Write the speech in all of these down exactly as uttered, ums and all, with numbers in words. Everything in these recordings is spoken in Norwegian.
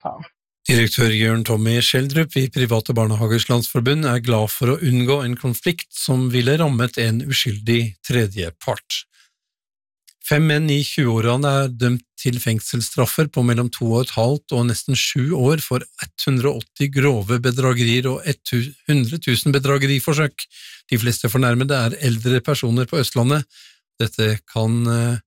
Direktør Jørn Tommy Schjelderup i Private Barnehagers Landsforbund er glad for å unngå en konflikt som ville rammet en uskyldig tredjepart. Fem menn i tjueårene er dømt til fengselsstraffer på mellom to og et halvt og nesten sju år for hundre og åtti grove bedragerier og hundre tusen bedrageriforsøk. De fleste fornærmede er eldre personer på Østlandet. Dette kan...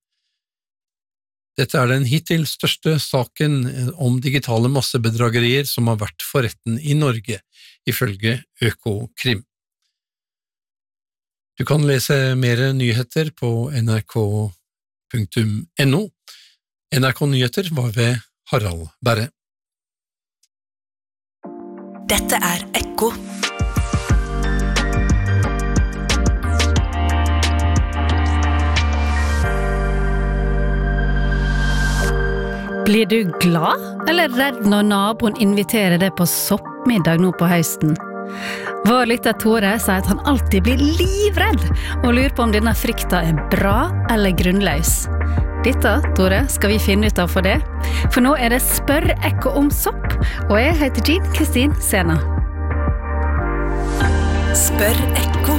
Dette er den hittil største saken om digitale massebedragerier som har vært for retten i Norge, ifølge Økokrim. Du kan lese mer nyheter på nrk punktum no. N R K Nyheter var ved Harald Berre. Dette er Ekko. Blir du glad eller redd når naboen inviterer deg på soppmiddag nå på høsten? Vår lytter Tore sier at han alltid blir livredd og lurer på om denne frykta er bra eller grunnløs. Dette, Tore, skal vi finne ut av for det, for nå er det Spør Ekko om sopp, og jeg heter Jean Kristin Sena. Spør Ekko.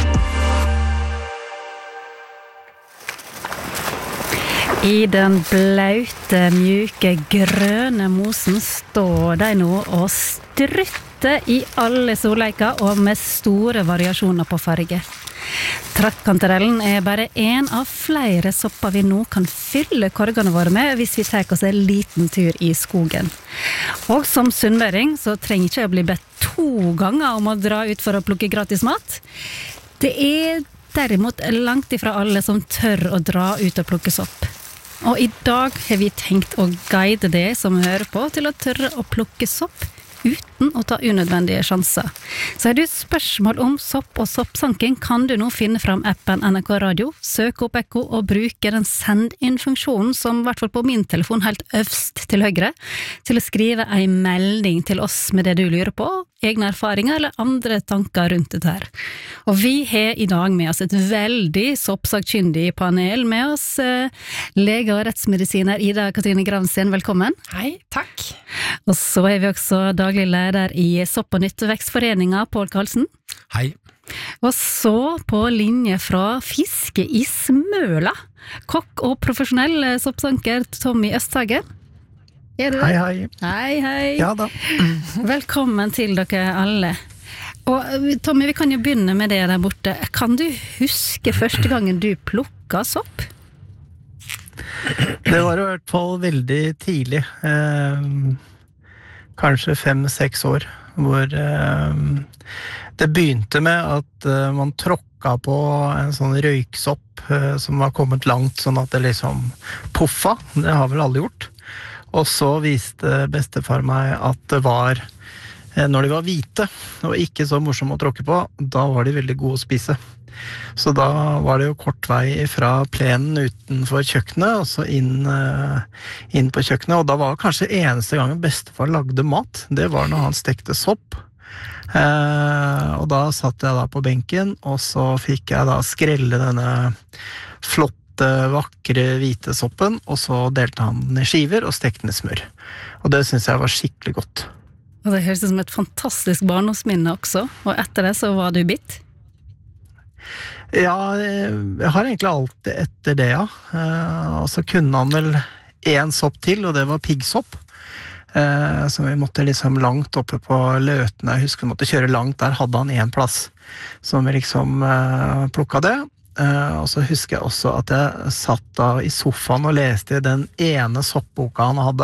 I den blaute, mjuke, grønne mosen står de nå og strutter i alle solleiker og med store variasjoner på farge. Trattkantarellen er bare en av flere sopper vi nå kan fylle korgene våre med hvis vi tar oss en liten tur i skogen. Og som sunnmøring så trenger ikke jeg bli bedt to ganger om å dra ut for å plukke gratis mat. Det er derimot langt ifra alle som tør å dra ut og plukke sopp. Og i dag har vi tenkt å guide det som hører på til å tørre å plukke sopp uten å ta unødvendige sjanser. Så har du spørsmål om sopp og soppsanking, kan du nå finne fram appen N R K Radio, søke opp Ekko og bruke den send-inn-funksjonen som i hvert fall på min telefon helt øvst til høyre, til å skrive en melding til oss med det du lurer på, egne erfaringer eller andre tanker rundt det her. Og vi har i dag med oss et veldig soppsaktkyndig panel med oss, eh, lege og rettsmedisiner Ida Katrine Gravnsten, velkommen. Hei, takk. Og så er vi også daglig leder i Sopp- og Nyttevekstforeningen, Pål Karlsen. Hei. Og så på linje fra Fiske i Smøla, kokk og profesjonell soppsanker Tommy Østhage. Er du det? Hei, hei. Hei, hei. Ja da. Velkommen til dere alle. Og Tommy, vi kan jo begynne med det der borte. Kan du huske første gangen du plukket sopp? Det var i hvert fall veldig tidlig. Eh, kanskje fem-seks år. Hvor eh, det begynte med at eh, man tråkka på en sånn røyksopp eh, som var kommet langt, sånn at det liksom puffa. Det har vel alle gjort. Og så viste bestefar meg at det var, når de var hvite og ikke så morsomme å tråkke på, da var de veldig gode å spise. Så da var det jo kort vei fra plenen utenfor kjøkkenet, og så inn, inn på kjøkkenet. Og da var kanskje eneste gangen bestefar lagde mat, det var når han stekte sopp. Eh, og da satt jeg da på benken, og så fikk jeg da skrelle denne flotte, vakre hvite soppen, og så delte han den i skiver og stekte den i smør. Og det synes jeg var skikkelig godt. Og det høres ut som et fantastisk barndomsminne også, og etter det så var du bitt? Ja, jeg har egentlig alltid etter det, ja. Og så kunne han vel en sopp til, og det var piggsopp. Så vi måtte liksom langt oppe på Løtene, jeg husker vi måtte kjøre langt, der hadde han en plass som vi liksom plukket det. Uh, og så husker jeg også at jeg satt da i sofaen og leste den ene soppboka han hadde,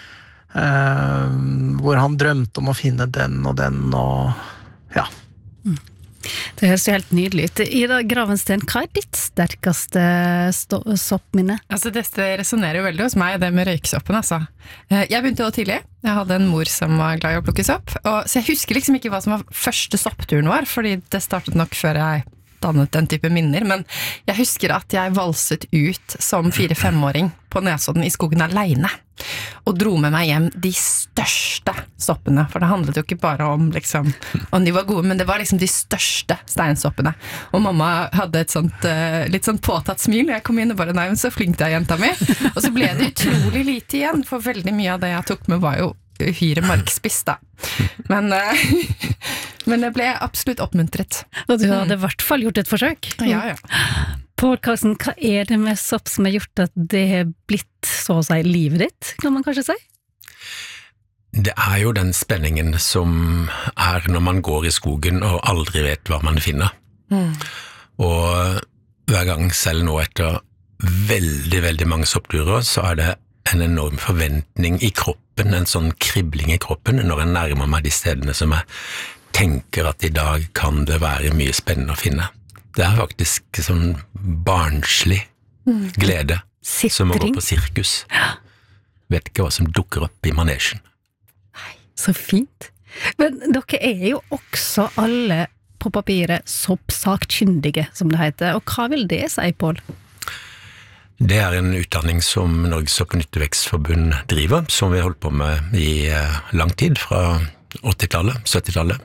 uh, hvor han drømte om å finne den og den, og ja. Mm. Det høres jo helt nydelig ut. Ida Gravnsten, hva er ditt sterkeste soppminne? Altså, dette resonerer jo veldig hos meg, det med røyksoppen, altså. Jeg begynte jo tidlig. Jeg hadde en mor som var glad i å plukke sopp, og, så jeg husker liksom ikke hva som var første soppturen vår, fordi det startet nok før jeg dannet den type minner, men jeg husker at jeg valset ut som fire-femåring på Nesodden i skogen alene, og dro med meg hjem de største soppene, for det handlet jo ikke bare om liksom, om de var gode, men det var liksom de største steinsoppene, og mamma hadde et sånt, litt sånn påtatt smil, og jeg kom inn og bare, nei, men så flink du er, jenta mi, og så ble det utrolig lite igjen, for veldig mye av det jeg tok med var jo uhyre markspiss da. Men, men det ble absolutt oppmuntret. Og du hadde i hvert fall gjort et forsøk. Ja, ja. Pål Karlsen, hva er det med sopp som har gjort at det har blitt så å si livet ditt, kan man kanskje si? Det er jo den spenningen som er når man går i skogen og aldri vet hva man finner. Mm. Og hver gang, selv nå etter veldig, veldig mange soppturer, så er det en enorm forventning i kroppen, en sånn kribling i kroppen når jeg nærmer meg de stedene som jeg tenker at i dag kan det være mye spennende å finne. Det er faktisk sånn barnslig glede, mm. som å gå på sirkus. Vet ikke hva som dukker opp i manesjen. Nei, så fint. Men dere er jo også alle på papiret soppsakkyndige, som det heter. Og hva vil det si, Pål? Det er en utdanning som Norges Sopp- og Nyttevekstforbund driver, som vi har holdt på med i lang tid, fra åttitallet, syttitallet.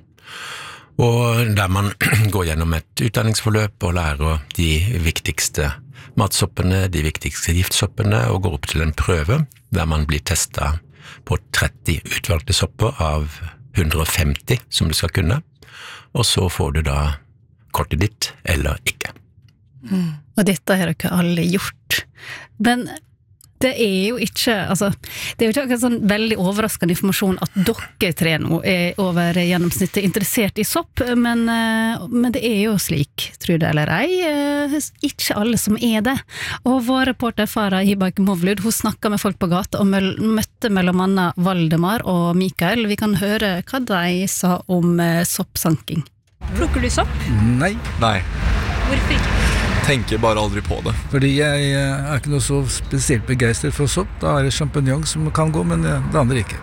Og der man går gjennom et utdanningsforløp og lærer de viktigste matsoppene, de viktigste giftsoppene, og går opp til en prøve der man blir testet på tretti utvalgte sopper av hundre og femti som du skal kunne, og så får du da kortet ditt eller ikke. Mm. Og dette har dere alle gjort. Men det er jo ikke, altså, det er jo ikke akkurat sånn veldig overraskende informasjon at dere tre nå er over gjennomsnittet interessert i sopp, men, men det er jo slik, tror du eller ei, ikke alle som er det. Og vår reporter Farah Hibak Movlud, hun snakket med folk på gata og møtte mellom annet Valdemar og Mikael. Vi kan høre hva de sa om soppsanking. Plukker du sopp? Nei. Nei. Hvorfor ikke? Tenker bare aldri på det. Fordi jeg er ikke noe så spesielt begeistret for sopp. Da er det champignon som kan gå, men det andre ikke.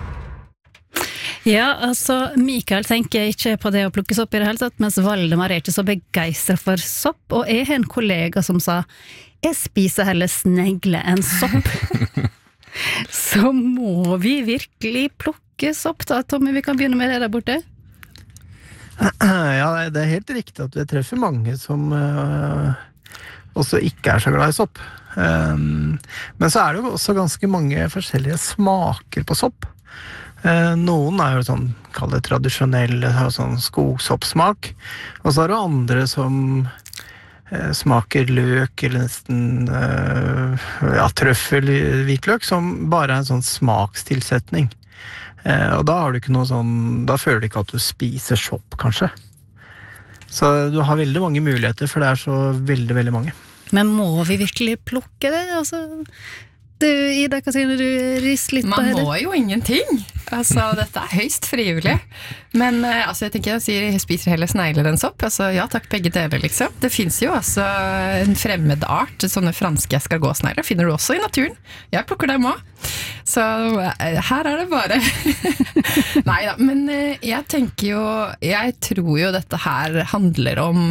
Ja, altså, Mikael tenker ikke på det å plukke sopp i det hele tatt, mens Valdemar er ikke så begeistret for sopp, og jeg har en kollega som sa, jeg spiser heller snegle enn sopp. Så må vi virkelig plukke sopp da, Tommy, vi kan begynne med det der borte. Ja, det er helt riktig at vi treffer mange som uh, også ikke er så glad i sopp. Um, men så er det jo også ganske mange forskjellige smaker på sopp. Uh, noen er jo sånn, kall det tradisjonelle, sånn skogsoppsmak, og så er det andre som uh, smaker løk, eller nesten uh, ja, trøffel, hvitløk, som bare er en sånn smakstilsetning. Og da har du ikke noe sånn, da føler du ikke at du spiser sopp, kanskje. Så du har veldig mange muligheter, for det er så veldig, veldig mange. Men må vi virkelig plukke det? Altså, du, Ida, hva sier du? Rister litt på Man det? må jo ingenting. Altså, dette er høyst frivillig. Men altså, jeg tenker jeg sier jeg spiser heller snegler enn sopp. Altså, ja takk, begge deler liksom. Det finnes jo altså en fremmed art, sånne franske escargotsnegler, finner du også i naturen. Jeg plukker dem også. Så her er det bare Neida, men jeg tenker jo Jeg tror jo dette her handler om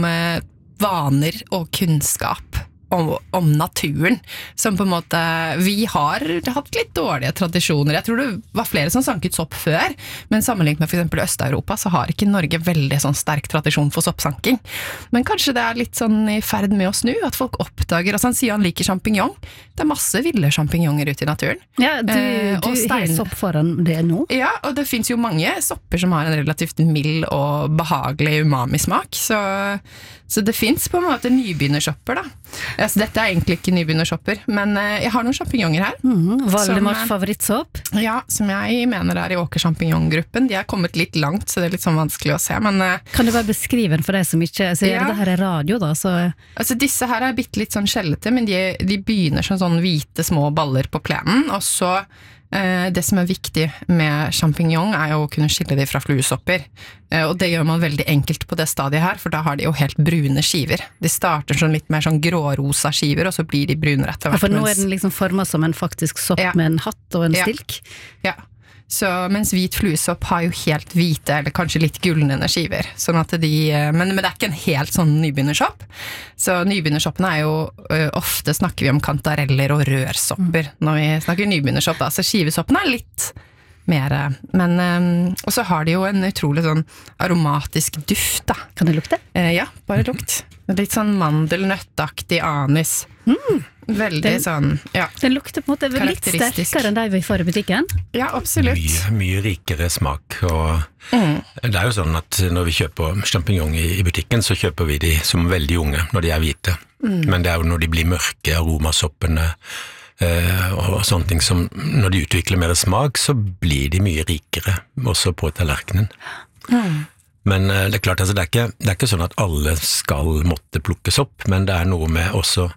vaner og kunnskap om, om naturen, som på en måte vi har hatt litt dårlige tradisjoner. Jeg tror det var flere som sanket sopp før, men sammenlignet med for eksempel Øst-Europa så har ikke Norge veldig sånn sterk tradisjon for soppsanking. Men kanskje det er litt sånn i ferd med å snu, at folk oppdager, altså han sier han liker champignon. Det er masse ville champignoner ute i naturen. Ja, du, eh, du har sopp foran det nå? Ja, og det finnes jo mange sopper som har en relativt mild og behagelig umami-smak, så, så det finnes på en måte nybegynnersopper da. Altså, dette er egentlig ikke nybegynnersopper, men eh, jeg har noen champignoner her. Mm, Valdemars som, favorittsopp? Ja, som jeg mener er i åkerchampignon-gruppen. De er kommet litt langt, så det er litt sånn vanskelig å se, men... Eh, kan du bare beskrive den for deg som ikke ser ja. Det her er radio da, så... Altså, disse her er bitte litt sånn skjellete, men de, de begynner som sånn hvite små baller på plenen, og så eh, det som er viktig med champignon er jo å kunne skille de fra fluesopper, eh, og det gjør man veldig enkelt på det stadiet her, for da har de jo helt brune skiver. De starter sånn litt mer sånn grårosa skiver, og så blir de brunere etter hvert. Ja, for nå er den liksom formet som en faktisk sopp ja. Med en hatt og en ja. stilk? Ja. Så, mens hvit fluesopp har jo helt hvite, eller kanskje litt gulnende skiver, sånn at de, men, men det er ikke en helt sånn nybegynnersopp. Så nybegynnersoppene er jo, ø, ofte snakker vi om kantareller og rørsopper, når vi snakker nybegynnersopp da, så skivesoppene er litt mer, men, ø, og så har de jo en utrolig sånn aromatisk duft da. Kan det lukte? Eh, ja, bare lukt. Litt sånn mandelnøttaktig anis. Mm. Veldig Den- sånn, ja. Den lukter på en måte litt Karakteristisk. sterkere enn de vi får i butikken. Ja, absolutt. Mye, mye rikere smak, og Mm. det er jo sånn at når vi kjøper champignon i, i butikken, så kjøper vi de som veldig unge, når de er hvite. Mm. Men det er jo når de blir mørke, aromasoppene, eh, og sånne ting som, når de utvikler mer smak, så blir de mye rikere, også på tallerkenen. Mm. Men eh, det er klart, altså, det, er ikke, det er ikke sånn at alle skal måtte plukkes opp, men det er noe med også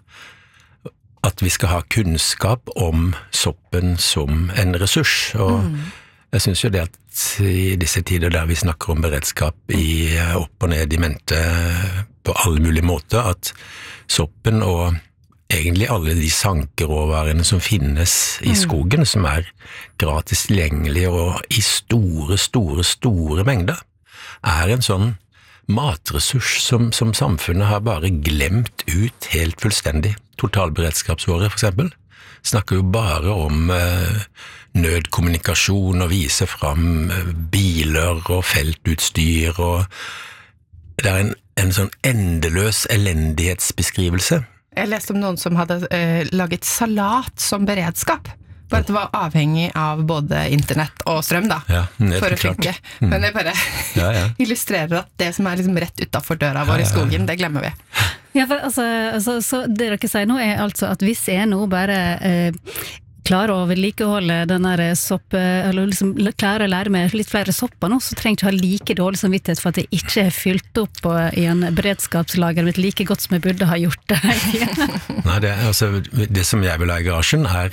at vi skal ha kunnskap om soppen som en ressurs, og Mm. jeg synes jo det at i disse tider der vi snakker om beredskap i opp og ned i mente på alle mulige måter, at soppen og egentlig alle de sankeråvarene som finnes i skogen, som er gratis tilgjengelige og i store, store, store mengder, er en sånn matressurs som, som samfunnet har bare glemt ut helt fullstendig. Totalberedskapsåret, for eksempel, snakker jo bare om eh, nødkommunikasjon og viser fram eh, biler og feltutstyr, og det er en, en sånn endeløs elendighetsbeskrivelse. Jeg leste om noen som hadde eh, laget salat som beredskap. Bare at det var avhengig av både internett og strøm da, Ja, helt for å klart. funke. Mm. Men det bare Ja, ja. illustrerer at det som er liksom rett utenfor døra vår Ja, ja, i ja. skogen, det glemmer vi. Ja, for, altså, altså, så det dere sier nå er altså at hvis jeg nå bare eh, klarer å vedlikeholde den der sopp, eller liksom klarer å lære meg litt flere sopper nå, så trenger jeg ikke ha like dårlig samvittighet for at jeg ikke har fylt opp på, i en beredskapslager mitt like godt som jeg burde ha gjort det. Nei, det, er- altså, det som jeg vil ha i garasjen er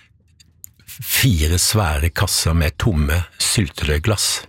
fire svære kasser med tomme syltetøyglass,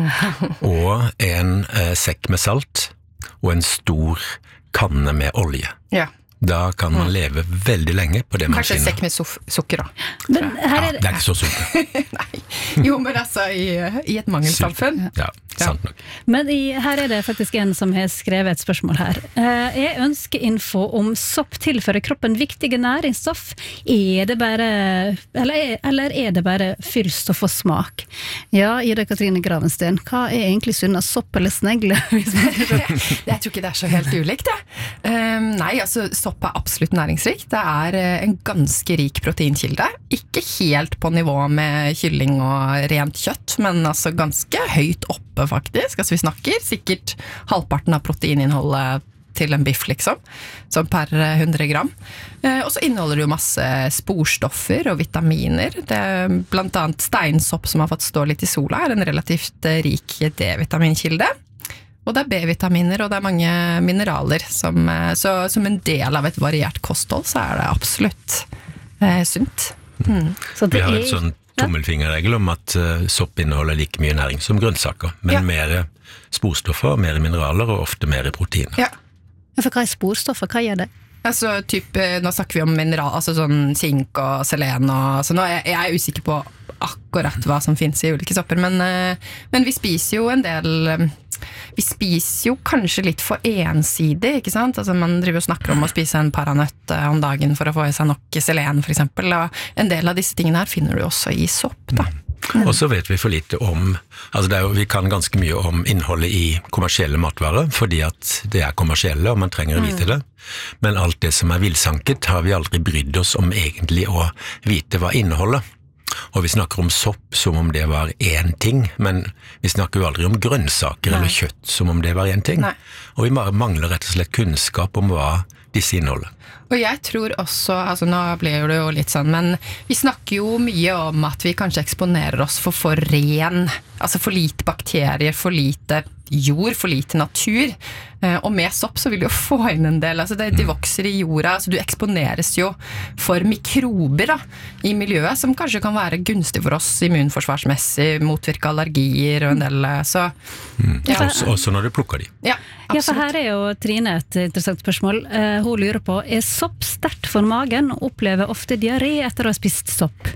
og en eh, sekk med salt, og en stor kanne med olje. Ja. Da kan man leve veldig lenge på det man Kanskje en finner. sekk med sof- sukker da. Men her Ja, er det det, er ikke så sunt. Jo, men altså, i, i et mangelsamfunn. Ja, sant nok. men i, her er det faktisk en som har skrevet et spørsmål her. Eh, jeg ønsker info om sopp tilfører kroppen viktige næringsstoff. Er det bare, eller er, eller er det bare fyrst å få smak? Ja, Ida Katrine Gravensten, hva er egentlig sunn av sopp eller snegle? Hvis man- Jeg tror ikke det er så helt ulikt, det. Um, nei, altså, sopp er absolutt næringsrikt. Det er eh, en ganske rik proteinkilde. Ikke helt på nivå med kylling og rent kjøtt, men altså ganske høyt oppe, faktisk. Altså, vi snakker sikkert halvparten av proteininnholdet til en biff, liksom, som per hundre gram. Eh, og så inneholder det jo masse sporstoffer og vitaminer. Det er blant annet steinsopp som har fått stå litt i sola, er en relativt eh, rik D-vitaminkilde. Og det er B-vitaminer, og det er mange mineraler. Som, eh, så som en del av et variert kosthold, så er det absolutt eh, sunt. Mm. Så Vi det har er- en sånn tommelfingerregel om at eh, sopp inneholder like mye næring som grønnsaker, men Ja. mer sporstoffer, mer mineraler og ofte mer protein. Ja. Ja, for hva er sporstoffer? Hva gjør det? Altså, typ, eh, nå snakker vi om mineral, altså sånn sink og selen og så nå er jeg, jeg er usikker på akkurat hva som finnes i ulike sopper, men, eh, men vi spiser jo en del eh, vi spiser jo kanskje litt for ensidig, ikke sant? Altså, man driver og snakker om å spise en paranøtt eh, om dagen for å få i seg nok selen, for eksempel, og en del av disse tingene her finner du også i sopp, da. Og så vet vi for lite om, altså det er jo, vi kan ganske mye om innholdet i kommersielle matvarer, fordi at det er kommersielle, og man trenger å vite det. Men alt det som er villsanket, har vi aldri brydd oss om egentlig å vite hva inneholder. Og vi snakker om sopp som om det var én ting, men vi snakker jo aldri om grønnsaker Nei. eller kjøtt som om det var én ting. Nei. Og vi bare mangler rett og slett kunnskap om hva disse inneholder. Og jeg tror også, altså nå blir det jo litt sånn, men vi snakker jo mye om at vi kanskje eksponerer oss for for ren, altså for lite bakterier, for lite jord, for lite natur. Eh, Og med sopp så vil du jo få inn en del, altså det, de vokser i jorda, altså du eksponeres jo for mikrober da, i miljøet, som kanskje kan være gunstig for oss immunforsvarsmessig, motvirke allergier og en del, eh, så ja. Også, også når du plukker de. Ja, Ja, for absolutt. her er jo Trine et interessant spørsmål. Eh, hun lurer på, er sopp sterkt for magen og opplever ofte diaré etter å ha spist sopp?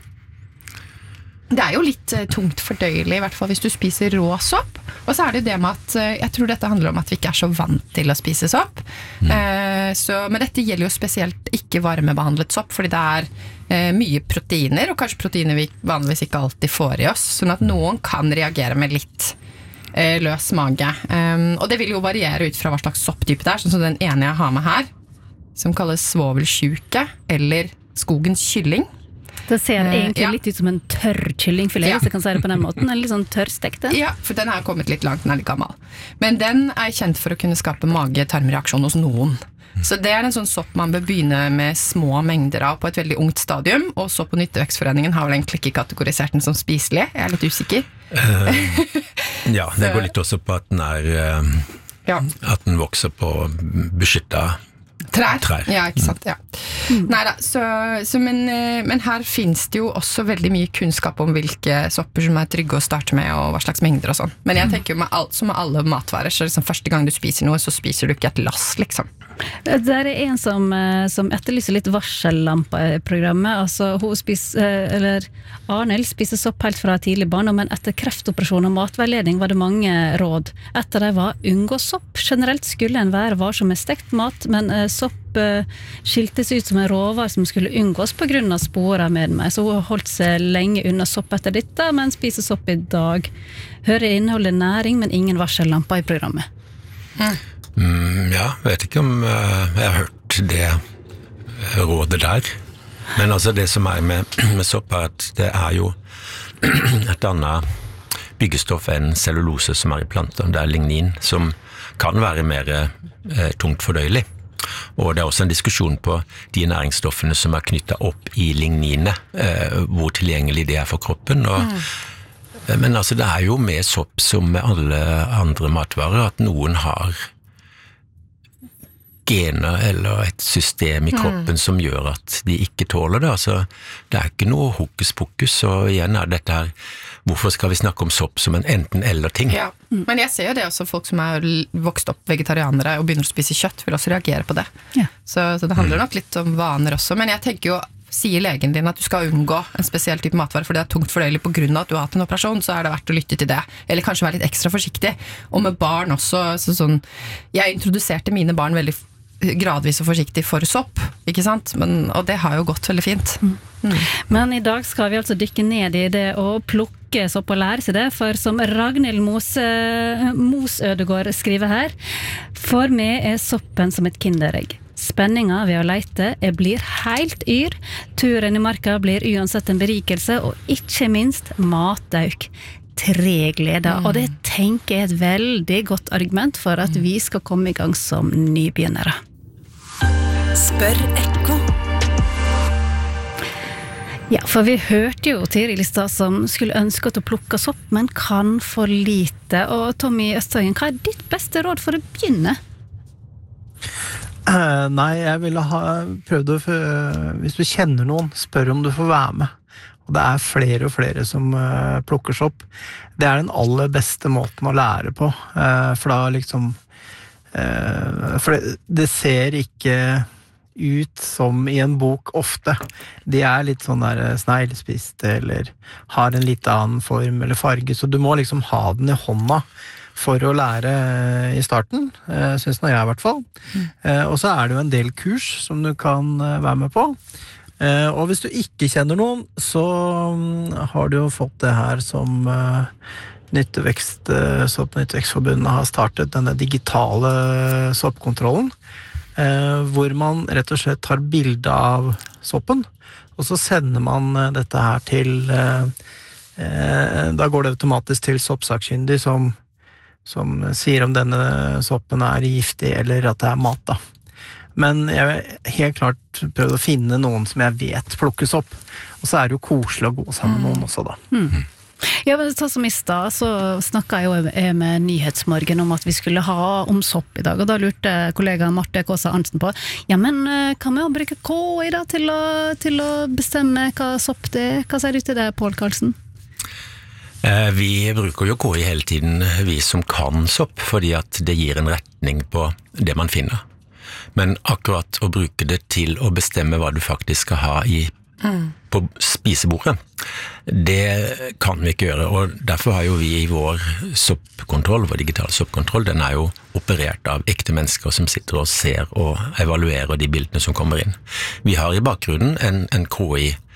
Det er jo litt eh, tungt fordøyelig, i hvert fall hvis du spiser rå sopp. Og så er det jo det med at eh, jeg tror dette handler om at vi ikke er så vant til å spise sopp. Eh, så, men dette gjelder jo spesielt ikke varmebehandlet sopp, fordi det er eh, mye proteiner, og kanskje proteiner vi vanligvis ikke alltid får i oss, sånn at noen kan reagere med litt eh, løs mage. Um, og det vil jo variere ut fra hva slags sopptype det er, sånn som den ene jeg har med her, som kalles svovelsjuke, eller skogens kylling. Det ser egentlig ja. litt ut som en tørr kyllingfilet, Ja. hvis jeg kan si det på den måten. En litt sånn tørrstekt. Ja, for den er kommet litt langt, den er litt gammel. Men den er kjent for å kunne skape mage-tarmreaksjon hos noen. Så det er en sånn sopp man bør begynne med små mengder av på et veldig ungt stadium, og så på Nyttevekstforeningen har vel egentlig ikke kategorisert den som spiselig. Jeg er litt usikker. Uh, ja, det går litt også på at den er uh, ja. At den vokser på beskyttet Trær. Trær. Ja, ikke sant, ja. Mm. Neida, så, så men, men her finnes det jo også veldig mye kunnskap om hvilke sopper som er trygge å starte med, og hva slags mengder og sånn. Men jeg tenker jo med alt, som med alle matvarer, så liksom første gang du spiser noe, så spiser du ikke et lass, liksom. Det er en som, som etterlyser litt varsellampa i programmet. Altså, hun spiser, eller Arnhild spiser sopp helt fra tidlig barn, men etter kreftoperasjon og matveiledning var det mange råd. Etter det var unngå sopp. Generelt skulle en være varsom med stekt mat, men eh, sopp eh, skiltes ut som en råvar som skulle unngås på grunn av sporer med meg. Så hun har holdt seg lenge unna sopp etter dette, men spiser sopp i dag. Hører innholdet næring, men ingen varsellampa i programmet. Mm. Mm, ja, vet ikke om uh, jeg har hørt det rådet der. Men altså det som er med, med sopp er at det er jo et annet byggestoff enn cellulose som er i planter. Det er lignin, som kan være mer eh, tungt fordøyelig. Og det er også en diskusjon på de næringsstoffene som er knyttet opp i ligninet, eh, hvor tilgjengelig det er for kroppen. Og, mm. Men altså det er jo med sopp som med alle andre matvarer, at noen har gener eller et system i kroppen mm. som gjør at de ikke tåler det. Altså, det er ikke noe hokus pokus, og igjen er dette her, hvorfor skal vi snakke om sopp som en enten-eller-ting? Ja, mm. men jeg ser jo det også, folk som er vokst opp vegetarianere og begynner å spise kjøtt, vil også reagere på det. Ja. Så, så det handler nok litt om vaner også, men jeg tenker jo, sier legen din at du skal unngå en spesiell type matvare, for det er tungt fordøyelig på grunn av at du har hatt en operasjon, så er det verdt å lytte til det. Eller kanskje være litt ekstra forsiktig. Og med barn også, så sånn, jeg introduserte mine barn veldig gradvis og forsiktig for sopp, ikke sant? Men, og det har jo gått veldig fint. Mm. Mm. Men i dag skal vi altså dykke ned i det å plukke sopp og lære seg det, for som Ragnhild Mose, Mos Ødegård skriver her, for meg er soppen som et kinderegg. Spenninga ved å leite er blir helt yr, turen i marka blir uansett en berikelse, og ikke minst matauk. Tre gleder, mm. og det tenker jeg er et veldig godt argument for at vi skal komme i gang som nybegynnere. Spør Ekko. Ja, for vi hørte jo Tiril i stad som skulle ønske at å plukke sopp, men kan for lite. Og Tommy Østhagen, hva er ditt beste råd for å begynne? Uh, nei, jeg ville ha prøvd å, uh, hvis du kjenner noen, spør om du får være med. Og det er flere og flere som uh, plukker sopp. Det er den aller beste måten å lære på, uh, for da liksom uh, for det, det ser ikke ut som i en bok ofte. De er litt sånn der sneglespiste, eller har en litt annen form eller farge, så du må liksom ha den i hånda for å lære i starten, uh, synes nå jeg i hvert fall. Mm. Uh, og så er det jo en del kurs som du kan uh, være med på. Uh, og hvis du ikke kjenner noen, så um, har du jo fått det her som uh, Nyttevekst, uh, Sopp- og Nyttevekstforbundet har startet, denne digitale soppkontrollen, uh, hvor man rett og slett tar bilde av soppen, og så sender man uh, dette her til, uh, uh, da går det automatisk til soppsakkyndig som, som sier om denne soppen er giftig eller at det er mat da. Men jeg har helt klart prøvd å finne noen som jeg vet plukkes opp. Og så er det jo koselig å gå sammen med noen også da. Mm. Ja, men sånn som i stad, så snakket jeg jo med Nyhetsmorgen om at vi skulle ha om sopp i dag, og da lurte kollega Marte Kåsa Arntzen på, ja, men kan vi jo bruke K I da til å, til å bestemme hva sopp det er? Hva sier du til det, Pål Karlsen? Vi bruker jo K I hele tiden, vi som kan sopp, fordi at det gir en retning på det man finner. Men akkurat å bruke det til å bestemme hva du faktisk skal ha i, mm. på spisebordet, det kan vi ikke gjøre, og derfor har jo vi i vår soppkontroll, vår digitale soppkontroll, den er jo operert av ekte mennesker som sitter og ser og evaluerer de bildene som kommer inn. Vi har i bakgrunnen en, en K I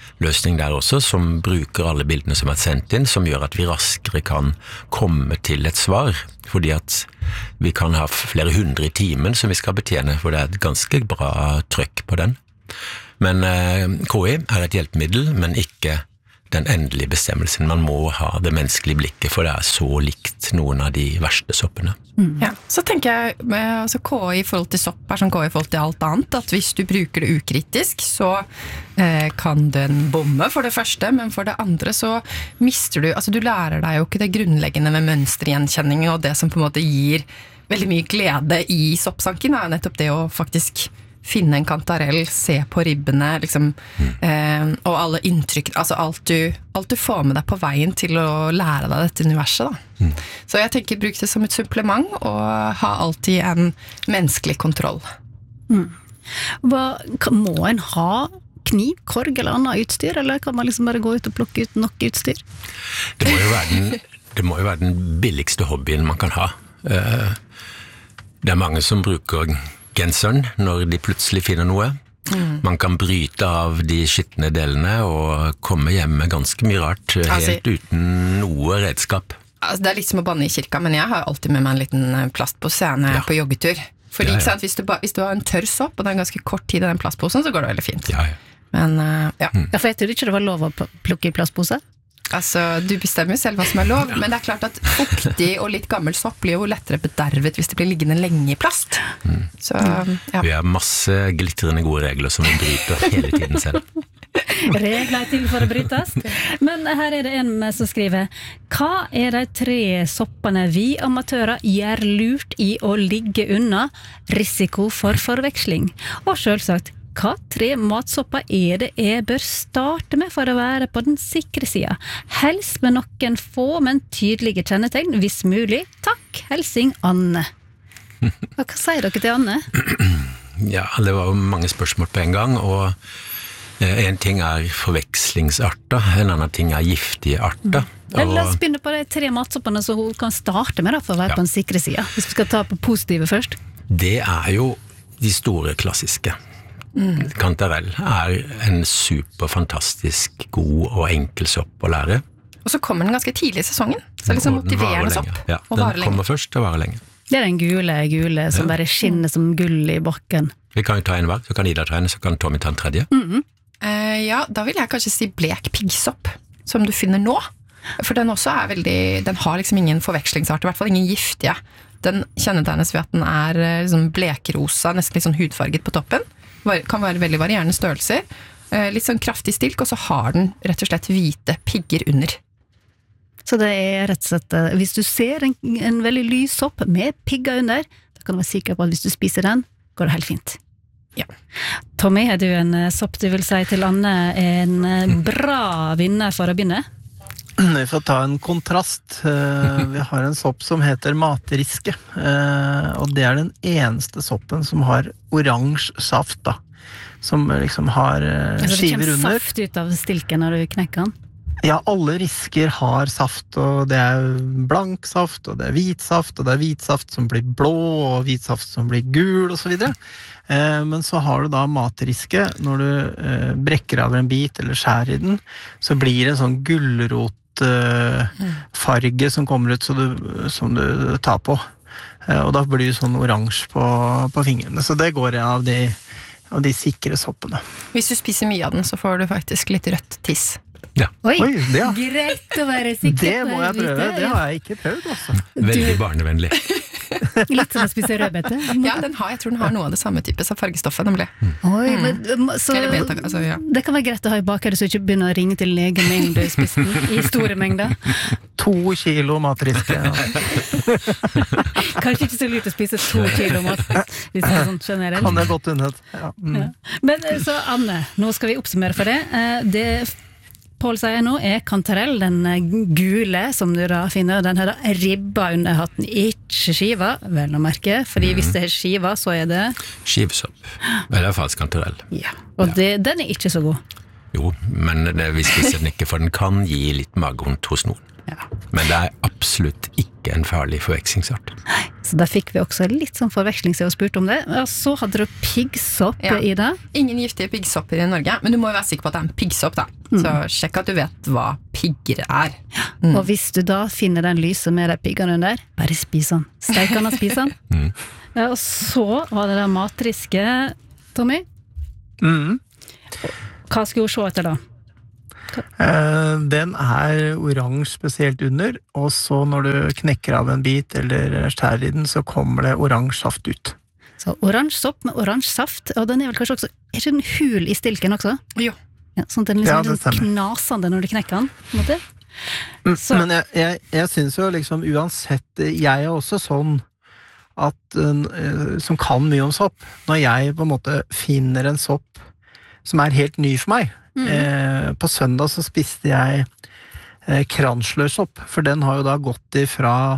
løsning der også, som bruker alle bildene som er sendt inn, som gjør at vi raskere kan komme til et svar, fordi at vi kan ha flere hundre i timen som vi skal betjene, for det er et ganske bra trykk på den. Men eh, K I er et hjelpemiddel, men ikke den endelige bestemmelsen. Man må ha det menneskelige blikket, for det er så likt noen av de verste soppene. Mm. Ja, så tenker jeg, altså K I i forhold til sopp er som K I i forhold til alt annet, at hvis du bruker det ukritisk, så eh, kan den bomme for det første, men for det andre så mister du, altså du lærer deg jo ikke det grunnleggende med mønstergjenkjenning, og det som på en måte gir veldig mye glede i soppsanken, er nettopp det å faktisk finne en kantarell, se på ribbene, liksom, mm. eh, og alle inntrykk, altså alt du, alt du får med deg på veien til å lære deg dette universet. Da. Mm. Så jeg tenker bruk det som et supplement, og ha alltid en menneskelig kontroll. Mm. Hva, må en ha kniv, korg eller annet utstyr, eller kan man liksom bare gå ut og plukke ut nok utstyr? Det må jo være den, det må jo være den billigste hobbyen man kan ha. Det er mange som bruker genseren når de plutselig finner noe. Mm. Man kan bryte av de skittende delene og komme hjem med ganske mye rart, helt altså, uten noe redskap. Altså, det er litt som å banne i kirka, men jeg har alltid med meg en liten plastpose når jeg er ja. på joggetur. Fordi, ja, ja. Ikke sant, hvis, du ba, hvis du har en tørr sopp, og det er en ganske kort tid i den plastposen, så går det veldig fint. Ja, ja. Men, uh, ja. Mm. Ja, for jeg trodde ikke det var lov å plukke i plastpose. Altså, du bestemmer jo selv hva som er lov, men det er klart at fuktig og litt gammel sopp blir jo lettere bedervet hvis det blir liggende lenge i plast. Mm. Så, ja. Vi har masse glitrende gode regler som vi bryter hele tiden selv. Regler er til for å brytes. Men her er det en som skriver: hva er de tre soppene vi amatører gjør lurt i å ligge unna risiko for forveksling? Og selvsagt, hva tre matsopper er det jeg bør starte med for å være på den sikre siden? Helst med noen få, men tydelige kjennetegn, hvis mulig. Takk, helsing Anne. Hva sier dere til Anne? Ja, det var jo mange spørsmål på en gang, og en ting er forvekslingsarter, en annen ting er giftige arter. Mm. La oss begynne på de tre matsoppene som hun kan starte med da, for å være ja. på den sikre siden. Hvis vi skal ta på positive først. Det er jo de store klassiske. Mm. Kantarell er en super fantastisk god og enkel sopp å lære. Og så kommer den ganske tidlig i sesongen, så liksom motiverende sopp. Ja, den kommer først og varer lenge. Det er den gule, gule som ja. bare skinner som gull i bakken. Vi kan jo ta en hver, så kan Ida ta en, så kan Tommy ta en tredje. Mm-hmm. uh, ja, da vil jeg kanskje si blek piggsopp, som du finner nå. For den også er veldig, den har liksom ingen forvekslingsart, i hvert fall ingen giftige. Den kjennetegnes ved at den er liksom blekrosa, nesten litt sånn hudfarget på toppen. Kan være veldig varierende størrelser, litt sånn kraftig stilk, og så har den rett og slett hvite pigger under. Så det er rett og slett, hvis du ser en, en veldig lys sopp med pigger under, da kan du være sikker på at hvis du spiser den, går det helt fint. Ja. Tommy, er du en sopp du vil si til Anne en bra vinner for å begynne? Vi får ta en kontrast. Vi har en sopp som heter matriske, og det er den eneste soppen som har oransje saft, da. Som liksom har skiver under. Altså det kommer saft ut av stilken når du knekker den? Ja, alle risker har saft, og det er blank saft, og det er hvit saft, og det er hvit saft som blir blå, og hvit saft som blir gul, og så videre. Men så har du da matriske, når du brekker av en bit eller skjærer i den, så blir det en sånn gulrot farge som kommer ut så du, som du tar på, og da blir det sånn oransje på, på fingrene, så det går av de, av de sikre soppene. Hvis du spiser mye av den, så får du faktisk litt rødt tiss. Ja. Oi, Oi det, ja. Greit å være sikker. Det må jeg prøve, det har jeg ikke prøvd også. Veldig barnevennlig. Litt som å spise rødbete. Ja, den har, jeg tror den har noe av det samme type som fargestoffet, nemlig. Oi, men, så, beta, altså, ja. Det kan være greit å ha i bakhodet, så ikke begynner å ringe til legen med en du spiser den i store mengder. To kilo matriske. Ja. Kanskje ikke så lurt å spise to kilo mat, hvis det er sånn generelt. Kan det godt unnet. Ja. Mm. Ja. Men så Anne, nå skal vi oppsummere for det. Det Pål sier nå er kantarell, den gule som du da finner, den har da ribba under hatten, ikke skiva, vel å merke, fordi mm. hvis det er skiva, så er det skivesopp, eller falsk kantarell. Ja, og det, den er ikke så god. Jo, men det, vi spiser den ikke, for den kan gi litt magevondt hos noen. Ja. Men det er absolutt ikke en farlig forvekslingsart. Nei, Så der fikk vi også litt sånn forveksling siden vi spurte om det. Og så hadde du piggsopp Ja. i det. Ingen giftige piggsopper i Norge, men du må jo være sikker på at det er en piggsopp, da. Så sjekk at du vet hva pigger er. Mm. Og hvis du da finner den lyse med de piggene under, bare spis den. Steik den og spis den. Ja, og så var det den matriske, Tommy. Mm. Hva skulle hun se etter da? Eh, den er oransje spesielt under, og så når du knekker av en bit eller skjærer i den, så kommer det oransje saft ut. Så oransje sopp med oransje saft, og den er vel kanskje også, er ikke den hul i stilken også? Jo. Ja, sånn at den liksom Ja, er det litt sånn stemmer. knasende når du knekker den, på en måte. Mm, Så- Men jeg, jeg, jeg synes jo liksom uansett, jeg er også sånn at, uh, som kan mye om sopp, når jeg på en måte finner en sopp som er helt ny for meg. Mhm. Eh, på søndag så spiste jeg eh, kranslørsopp, for den har jo da gått ifra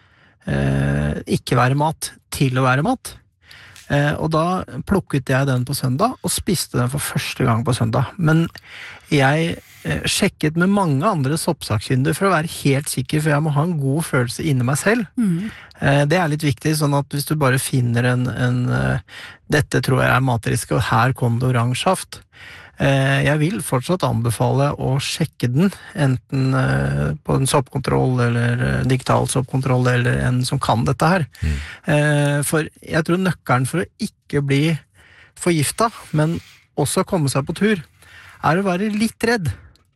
eh, ikke være mat til å være mat. Eh, og da plukket jeg den på søndag, og spiste den for første gang på søndag. Men jeg eh, sjekket med mange andre soppsakkyndige for å være helt sikker, for jeg må ha en god følelse inni meg selv. Mhm. Eh, det er litt viktig, sånn at hvis du bare finner en, en eh, dette tror jeg er matrisk, og her kom det oransje saft. Eh, jeg vil fortsatt anbefale å sjekke den, enten eh, på en soppkontroll eller eh, digital soppkontroll, eller en som kan dette her. Mm. Eh, for jeg tror nøkkelen for å ikke bli forgifta, men også komme seg på tur, er å være litt redd,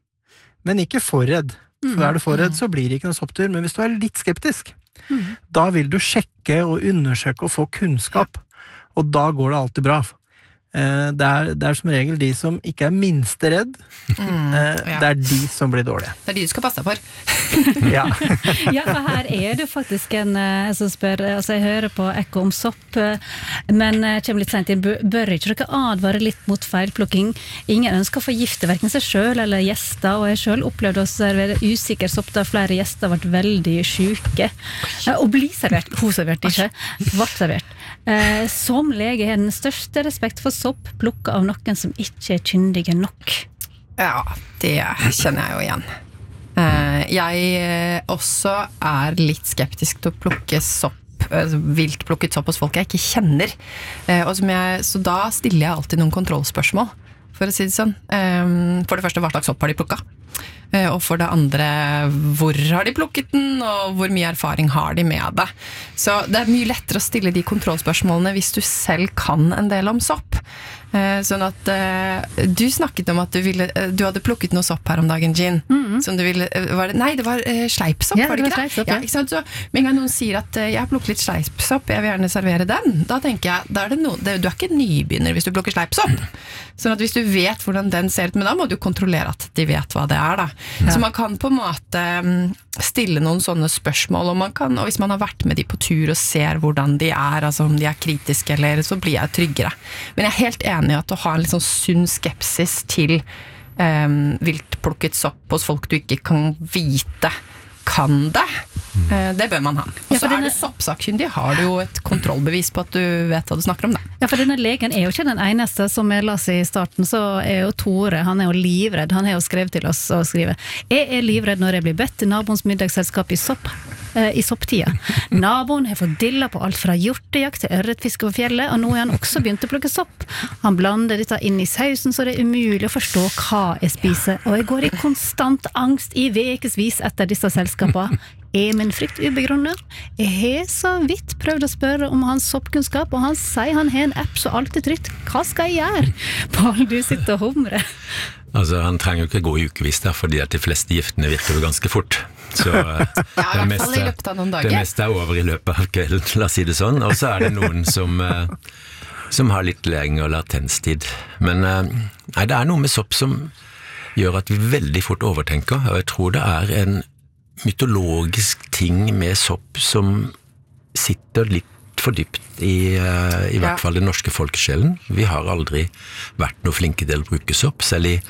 men ikke for redd. For er du for redd, så blir det ikke noen sopptur, men hvis du er litt skeptisk, Mhm. da vil du sjekke og undersøke og få kunnskap, og da går det alltid bra. Eh, Det er, det er som regel de som ikke er minste redd, Mm, eh, ja. det er de som blir dårlige. Det er de du skal passe deg for. Ja. Ja, for her er det faktisk en eh, som spør, altså jeg hører på ekko om sopp, eh, men jeg kommer litt sent inn, bør bør ikke dere advare litt mot feilplukking? Ingen ønsker å forgifte hverken seg selv eller gjester, og jeg selv opplevde å servere usikker sopp da flere gjester ble veldig syke. Eh, Og bli servert, hun serverte ikke, ble servert. Eh, Som lege har den største respekt for sopp plukket av noen som ikke er kyndige nok. Ja, det kjenner jeg jo igjen. Eh, Jeg eh, også er litt skeptisk til å plukke sopp, altså vilt plukket sopp hos folk jeg ikke kjenner. Eh, Og som jeg, så da stiller jeg alltid noen kontrollspørsmål, for å si det sånn. Eh, For det første, hva slags sopp har de plukket? Eh, Og for det andre, hvor har de plukket den, og hvor mye erfaring har de med det? Så det er mye lettere å stille de kontrollspørsmålene hvis du selv kan en del om sopp. Eh, Sånn at eh, du snakket om at du, ville, eh, du hadde plukket noe sopp her om dagen, Jean. Som du ville, eh, var det, nei, det var eh, sleipsopp, Ja, var det det ikke var det? sleipsopp, Ja, ja. ikke sant? Så med en gang noen sier at eh, jeg har plukket litt sleipsopp, jeg vil gjerne servere den, da tenker jeg, da er det noe, det, du er ikke nybegynner hvis du plukker sleipsopp. Sånn at hvis du vet hvordan den ser ut, men da må du kontrollere at de vet hva det er, da. Så man kan på en måte mm, stille noen sånne spørsmål, og, man kan, og hvis man har vært med de på tur og ser hvordan de er, altså om de er kritiske, eller så blir jeg tryggere. Men jeg er helt enig i at å ha en litt sånn sunn skepsis til um, viltplukket sopp hos folk du ikke kan vite kan det, eh, det bør man ha. Og Ja, så for er denne- du soppsakkyndig, har du jo et kontrollbevis på at du vet hva du snakker om det. Ja, for denne legen er jo ikke den eneste. Som jeg las i starten, så er jo Tore, han er jo livredd. Han har jo skrevet til oss og skriver: Jeg er livredd når jeg blir bedt til naboens middagsselskap i sopp, eh, i sopptida. Naboen har fått dilla på alt fra hjortejakt til ørretfiske på fjellet, og nå er han også begynt å plukke sopp. Han blander dette inn i sausen, så det er umulig å forstå hva jeg spiser, og jeg går i konstant angst i vekesvis etter disse selskapene. Er min frykt ubegrunnet? Jeg har så vidt prøvd å spørre om hans soppkunnskap, og han sier han har en app så alt er trygt. Hva skal jeg gjøre? Pål, du sitter og humrer. Altså, han trenger jo ikke gå i ukevis der, fordi at de fleste giftene virker jo ganske fort. Så eh, Ja, i det, hvert fall i løpet av noen det dager. meste er over i løpet av kvelden, la oss si det sånn. Og så er det noen som, eh, som har litt lengre latenstid. Men eh, nei, det er noe med sopp som gjør at vi veldig fort overtenker, og jeg tror det er en mytologisk ting med sopp som sitter litt for dypt i, uh, i hvert Ja. fall den norske folkesjelen. Vi har aldri vært noe flinke til å bruke sopp, selv i,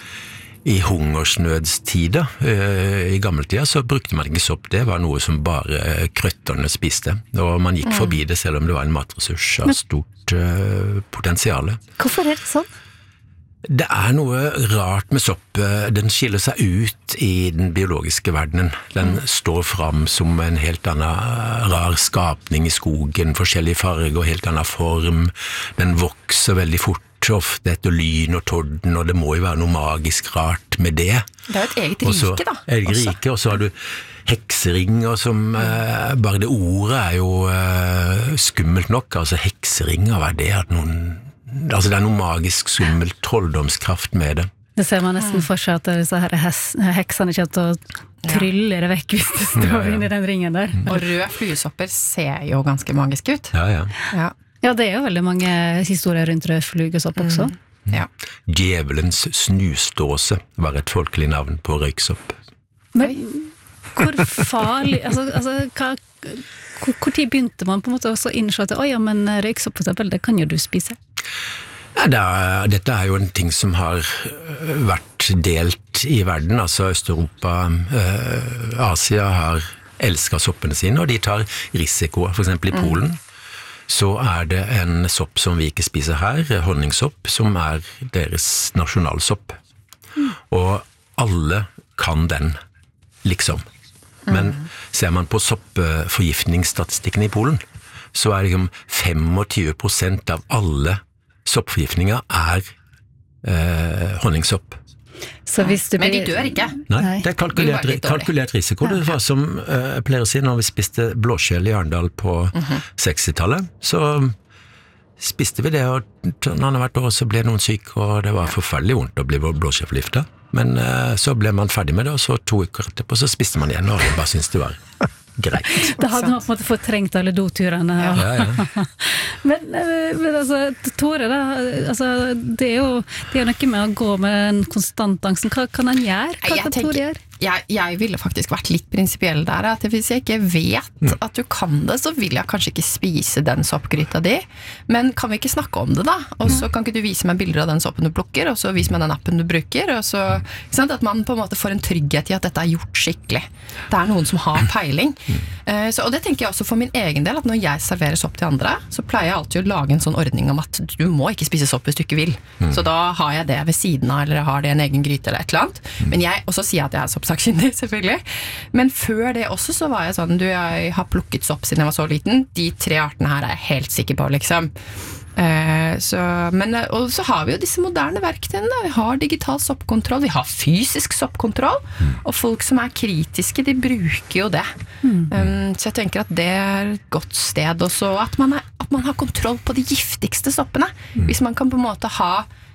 i hungersnødstider. Uh, I gammeltida så brukte man ikke sopp, det var noe som bare krøtterne spiste, og man gikk forbi det selv om det var en matressurs av stort uh, potensiale. Hvorfor er det sånn? Det er noe rart med sopp. Den skiller seg ut i den biologiske verdenen. Den mm. står fram som en helt annen rar skapning i skogen, forskjellige farger, helt annen form. Den vokser veldig fort, ofte etter lyn og torden, og det må jo være noe magisk rart med det. Det er jo et eget også, rike, da. Eget rike, og så har du hekseringer som, eh, bare det ordet er jo eh, skummelt nok, altså hekseringer, hva er det? At noen Altså det er noe magisk, skummelt, trolldomskraft med det. Det ser man nesten for seg at disse her heksene kommer til å trylle det vekk hvis det står ja, ja. Inn i den ringen der. Mm. Og røde fluesopper ser jo ganske magisk ut. Ja, ja. Ja, ja det er jo veldig mange historier rundt rød fluesopp også. Mm. Ja. Djevelens snusdåse var et folkelig navn på røyksopp. Men hvor farlig, altså, altså hva, hvor, hvor tid begynte man på en måte å innse at, oi, ja, men røyksopp for eksempel, det kan jo du spise? Ja, det er, dette er jo en ting som har vært delt i verden, altså Øst-Europa, øh, Asia har elsket soppene sine, og de tar risiko, for eksempel i Polen, mm. så er det en sopp som vi ikke spiser her, honningsopp, som er deres nasjonalsopp. Mm. Og alle kan den, liksom. Men mm. ser man på soppforgiftningsstatistikken i Polen, så er det liksom tjuefem prosent av alle soppforgiftninger er eh, honningsopp. Så hvis du Men de dør ikke? Nei, det er kalkulert, de kalkulert risiko. Det var som eh, jeg pleier å si når vi spiste blåskjell i Arendal på mm-hmm. sekstitallet, så spiste vi det, og annethvert år så ble noen syk, og det var forferdelig vondt å bli blåskjellforgiftet. Men eh, så ble man ferdig med det, og så to uker etterpå så spiste man igjen, og jeg bare syntes det var greit. Da hadde man på en måte fortrengt alle doturene. Ja, ja, ja. men, men altså, Tore, da, altså, det er jo det er noe med å gå med en konstant angst. Hva kan han gjøre? Hva jeg kan tenker, Tore gjøre? Jeg, jeg ville faktisk vært litt prinsipiell der, at hvis jeg ikke vet at du kan det, så vil jeg kanskje ikke spise den soppgryta di, men kan vi ikke snakke om det da? Og så kan ikke du vise meg bilder av den soppen du plukker, og så vise meg den appen du bruker, og så, sant, at man på en måte får en trygghet i at dette er gjort skikkelig. Det er noen som har peiling. Så, og det tenker jeg også for min egen del, at når jeg serverer sopp til andre, så pleier jeg alltid å lage en sånn ordning om at du må ikke spise sopp hvis du ikke vil. Så da har jeg det ved siden av, eller jeg har det i en egen gryte eller et eller annet. Men jeg, og så sier jeg at jeg er soppsakkyndig, selvfølgelig. Men før det også så var jeg sånn, du, jeg har plukket sopp siden jeg var så liten. De tre artene her er jeg helt sikker på, liksom. Eh, så, men, og så har vi jo disse moderne verktøyene da. Vi har digital soppkontroll, vi har fysisk soppkontroll, og folk som er kritiske, de bruker jo det. Mm. Um, så jeg tenker at det er et godt sted også, at man, er, at man har kontroll på de giftigste soppene. Mm. Hvis man kan på en måte ha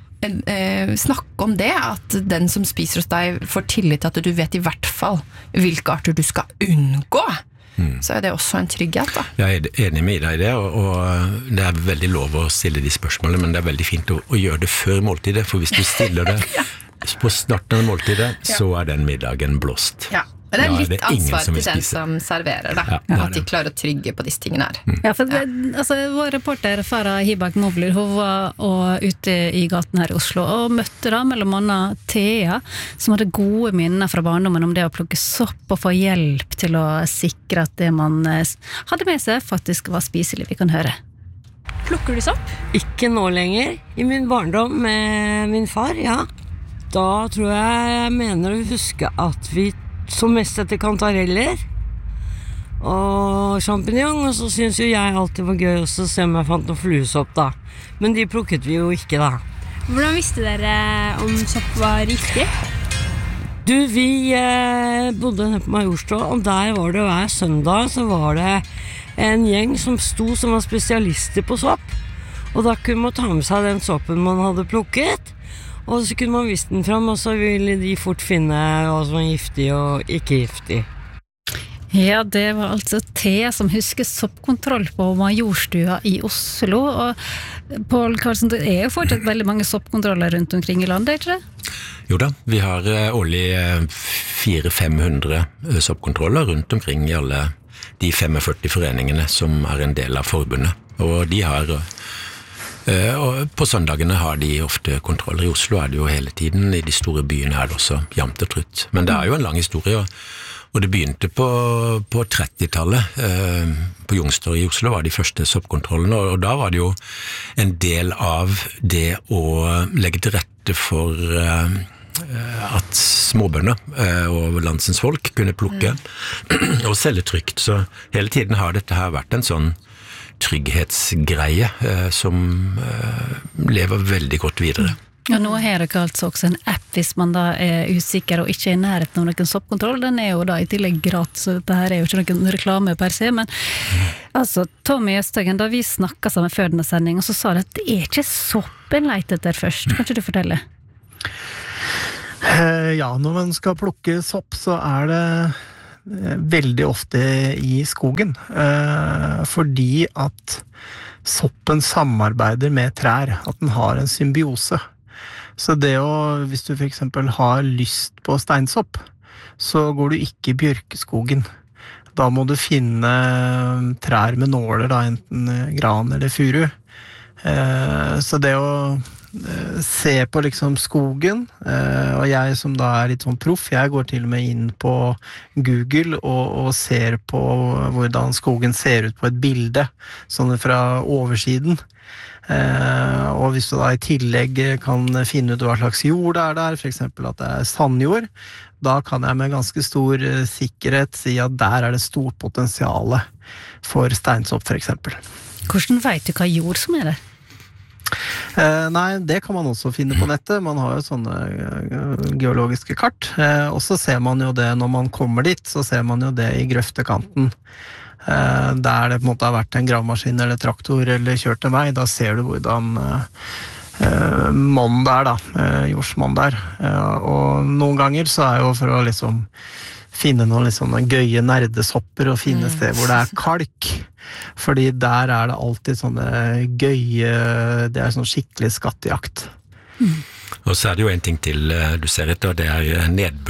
Eh, snakke om det, at den som spiser hos deg får tillit til at du vet i hvert fall hvilke arter du skal unngå, mm. så er det også en trygghet da. Jeg er enig med deg i det, og, og det er veldig lov å stille de spørsmålene, men det er veldig fint å, å gjøre det før måltidet, for hvis du stiller det ja. på starten av måltidet, ja. så er den middagen blåst. Ja. Men det er litt ja, det er ansvar til den spiser. som serverer da, ja, at de klarer å trygge på disse tingene her. Ja, for det, altså, vår reporter Farah Hibak Mobler, hun var og ute i gaten her i Oslo og møtte da mellom annet Thea, som hadde gode minner fra barndommen om det å plukke sopp og få hjelp til å sikre at det man hadde med seg faktisk var spiselig. Vi kan høre. Plukker du sopp? Ikke nå lenger. I min barndom med min far, ja. Da tror jeg jeg mener å huske at vi som mest etter kantareller og champignon, og så synes jo jeg alltid var gøy også å se om jeg fant noe fluesopp da, men de plukket vi jo ikke da. Hvordan visste dere om sopp var riktig? Du, vi eh, bodde nede på Majorstua, og der var det hver søndag så var det en gjeng som sto som var spesialister på sopp, og da kunne man ta med seg den soppen man hadde plukket, og så kunne man vise den frem, og så ville de fort finne hva som var giftig og ikke giftig. Ja, det var altså Thea som husker soppkontroll på Majorstua i Oslo, og Pål Karlsen, det er jo fortsatt veldig mange soppkontroller rundt omkring i landet, ikke det? Jo da, vi har årlig fire til fem hundre soppkontroller rundt omkring i alle de førtifem foreningene som er en del av forbundet, og de har... Og på søndagene har de ofte kontroller. I Oslo er det jo hele tiden, i de store byene er det også jamt og trutt. Men det er jo en lang historie, og det begynte på, på trettitallet. På Youngstorget i Oslo var de første soppkontrollene, og da var det jo en del av det å legge til rette rette for uh, at småbønder uh, og landsens folk kunne plukke mm. og selge trygt. Så hele tiden har dette her vært en sånn trygghetsgreie uh, som uh, lever veldig godt videre. Ja, nå har dere altså også en app hvis man da er usikker og ikke er i nærheten av noen soppkontroll. Den er jo da i tillegg gratis, så dette her er jo ikke noen reklame per se, men altså, Tommy Østhagen, da vi snakket sammen før denne sendingen, så sa det at det er ikke sopp en leter etter først. Kan ikke du fortelle? Uh, ja, når man skal plukke sopp, så er det veldig ofte i skogen, uh, fordi at soppen samarbeider med trær, at den har en symbiose. Så det å, hvis du for eksempel har lyst på steinsopp, så går du ikke i bjørkeskogen. Da må du finne trær med nåler, da, enten gran eller furu. Uh, så det å se på liksom skogen, og jeg som da er litt sånn proff, jeg går til og med inn på Google og, og ser på hvordan skogen ser ut på et bilde, sånn fra oversiden. Og hvis du da i tillegg kan finne ut hva slags jord det er der, for eksempel at det er sandjord, da kan jeg med ganske stor sikkerhet si at der er det stort potensial for steinsopp, for eksempel. Hvordan vet du hva jord som er det? Eh, nei, det kan man også finne på nettet. Man har jo sånne uh, geologiske kart, eh, og så ser man jo det når man kommer dit, så ser man jo det i grøftekanten. Eh, der det på en måte har vært en gravemaskin eller traktor eller kjørt til meg, da ser du hvordan uh, uh, mån der da, uh, jordsmån der. Uh, og noen ganger så er jo for å liksom finne noen litt sånne gøye nerdesopper og finne sted hvor det er kalk. Fordi der er det alltid sånne gøye, det er sånn skikkelig skattejakt. Mm. Og så er det jo en ting til du ser etter, det er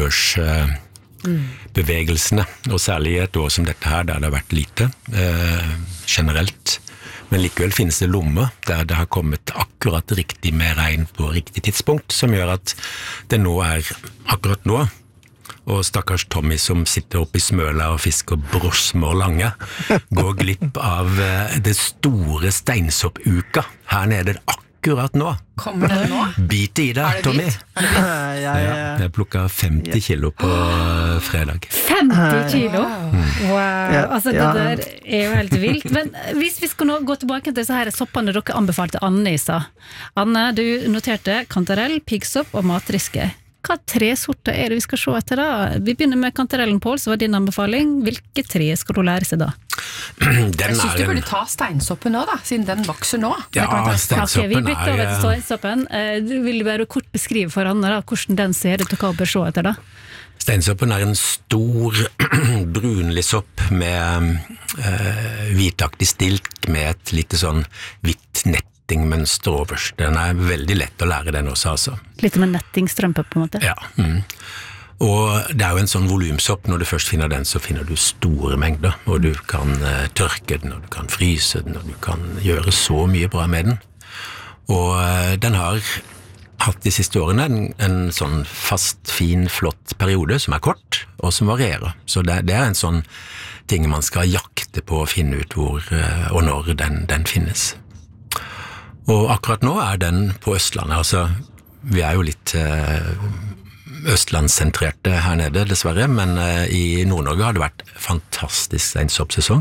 nedbørsbevegelsene, og særlig i et år som dette her, der det har vært lite eh, generelt. Men likevel finnes det lommer der det har kommet akkurat riktig med regn på riktig tidspunkt, som gjør at det nå er akkurat nå, og stakkars Tommy som sitter oppe i smøla og fisker brosmer lange, går glipp av det store steinsoppuka her nede akkurat nå. Kommer det nå? Bit i det, Tommy. Er det bit? Ja, jeg plukket femti kilo på fredag. femti kilo? Wow, altså det der er jo helt vilt. Men hvis vi skal nå gå tilbake til så her soppene dere anbefalte Anne i stad. Anne, du noterte kantarell, piggsopp og matriske. Hva tre sorter er det vi skal se etter da? Vi begynner med kantarellen, Pål, så var din anbefaling. Hvilke tre skal du lære seg da? Den jeg synes du burde ta steinsoppen nå da, siden den vokser nå. Ja, steinsoppen okay, vi bytter over til er... steinsoppen. Du vil bare kort beskrive for Anne da, hvordan den ser ut og hva bør se etter da? Steinsoppen er en stor brunlig sopp med uh, hvitaktig stilk med et lite sånn hvitt nett nettingmønster overst. Den er veldig lett å lære den også, altså. Litt med nettingstrømpe på en måte? Ja. Mm. Og det er jo en sånn volumsopp. Når du først finner den, så finner du store mengder, og du kan uh, tørke den, og du kan fryse den, og du kan gjøre så mye bra med den. Og uh, den har hatt de siste årene en, en sånn fast, fin, flott periode som er kort, og som varierer. Så det, det er en sånn ting man skal jakte på å finne ut hvor uh, og når den, den finnes. Og akkurat nå er den på Østlandet, altså vi er jo litt eh, østlandssentrerte her nede dessverre, men eh, i Nord-Norge har det vært fantastisk steinsoppsesong.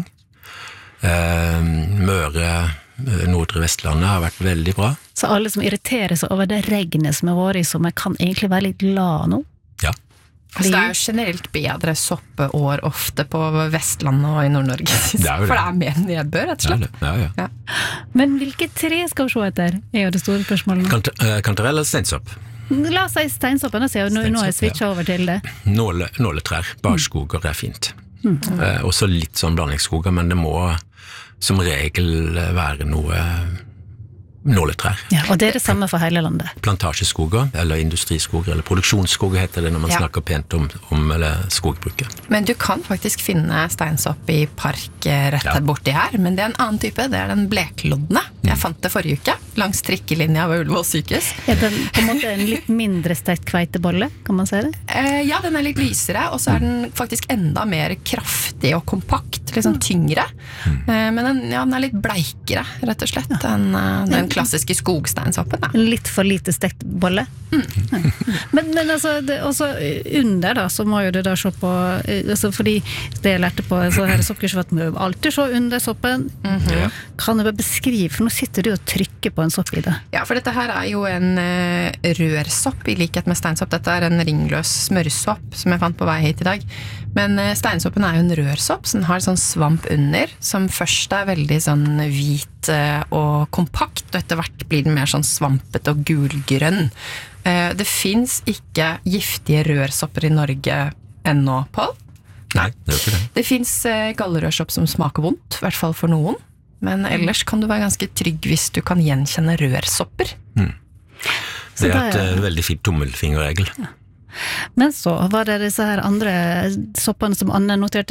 Eh, Møre, Nordre Vestlandet har vært veldig bra. Så alle som irriterer seg over det regnet som har vært i sommer kan egentlig være litt glad nå? Ja. Altså, det er jo generelt bedre soppeår ofte på Vestlandet og i Nord-Norge, det det. For det er mer nedbør, rett og slett. Ja, ja. Ja. Men hvilke tre skal vi se etter, er jo det store spørsmålet. Kant kantarell eller steinsopp? La oss si steinsoppen, nå har jeg switchet over til det. Nåle, nåletrær, barskoger er fint. Mm. Eh, også litt sånn blandingsskoger, men det må som regel være noe nåletrær. Ja, og det er det samme for hele landet. Plantasjeskoger, eller industriskoger, eller produksjonsskoger heter det når man ja. snakker pent om, om eller skogbruket. Men du kan faktisk finne steinsopp i park rett ja. borti her, men det er en annen type, det er den bleklodne. Jeg fant det forrige uke, langs trikkelinja ved Ullevål sykehus. Er den på en måte en litt mindre stekt kveitebolle, kan man si det? Eh, ja, den er litt lysere, og så er den faktisk enda mer kraftig og kompakt, litt sånn tyngre. Mm. Eh, men den, ja, den er litt bleikere, rett og slett, ja. enn den klassiske skogsteinsoppen. Da. Litt for lite stekt bolle? Mm. Men, men altså, det, også under da, så må jo du da se på, altså fordi det jeg lærte på, så her sokker, så at vi alltid se under soppen. Mm-hmm. Kan du bare beskrive, for nå sitter du og trykker på en sopp i det. Ja, for dette her er jo en uh, rørsopp, i likhet med steinsopp. Dette er en ringløs smørsopp, som jeg fant på vei hit i dag. Men uh, steinsoppen er jo en rørsopp, så den har sånn svamp under, som først er veldig sånn hvit uh, og kompakt, og etter hvert blir den mer sånn svampet og gulgrønn. Uh, det finnes ikke giftige rørsopper i Norge ennå, Paul. Nei, det er ikke det. Det finnes uh, gallerørsopp som smaker vondt, i hvert fall for noen. Men ellers kan du være ganske trygg hvis du kan gjenkjenne rørsopper. Mm. Det er et uh, veldig fint tommelfingerregel. Ja. Men så var det disse her andre soppene som Anne noterte